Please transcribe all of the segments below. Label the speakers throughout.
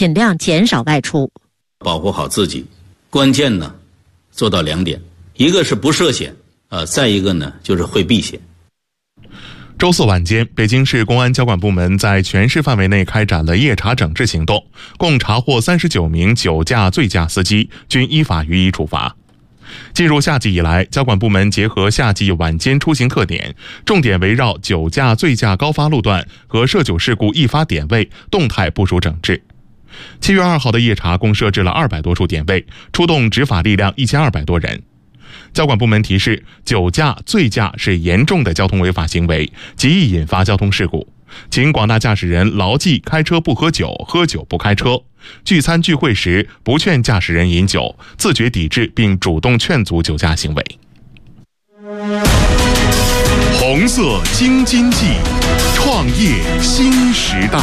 Speaker 1: 尽量减少外出。
Speaker 2: 保护好自己，关键呢做到2点，一个是不涉险，再一个呢就是会避险。
Speaker 3: 周四晚间，北京市公安交管部门在全市范围内开展了夜查整治行动，共查获39名酒驾醉驾司机，均依法予以处罚。进入夏季以来，交管部门结合夏季晚间出行特点，重点围绕酒驾、醉驾高发路段和涉酒事故易发点位动态部署整治。7月2号的夜查共设置了200多处点位，出动执法力量1200多人。交管部门提示，酒驾、醉驾是严重的交通违法行为，极易引发交通事故，请广大驾驶人牢记开车不喝酒，喝酒不开车。聚餐聚会时不劝驾驶人饮酒，自觉抵制并主动劝阻酒驾行为。
Speaker 4: 红色京津冀，创业新时代。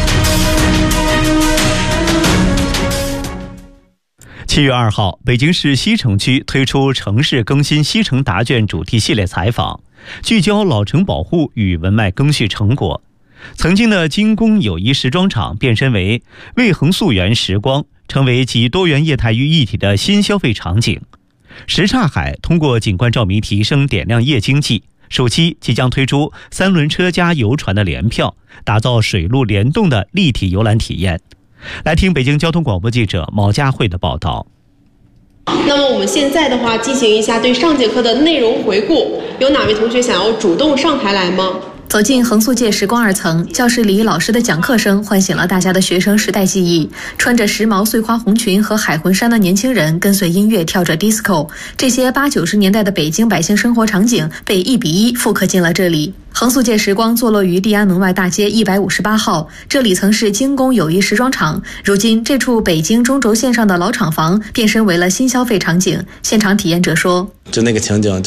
Speaker 5: 7月2号，北京市西城区推出城市更新西城答卷主题系列采访，聚焦老城保护与文脉更续成果。曾经的精工友谊时装厂变身为魏恒溯源时光，成为集多元业态于一体的新消费场景。什刹海通过景观照明提升点亮夜经济，暑期即将推出3轮车加游船的联票，打造水陆联动的立体游览体验。来听北京交通广播记者毛佳慧的报道。
Speaker 6: 那么我们现在的话，进行一下对上节课的内容回顾，有哪位同学想要主动上台来吗？
Speaker 7: 走进横速界时光2层，教室里老师的讲课声唤醒了大家的学生时代记忆。穿着时髦碎花红裙和海魂衫的年轻人跟随音乐跳着 disco， 这些80、90年代的北京百姓生活场景被1比1复刻进了这里。横速界时光坐落于地安门外大街158号，这里曾是精工友谊时装厂，如今这处北京中轴线上的老厂房变身为了新消费场景。现场体验者说，
Speaker 8: 就那个情景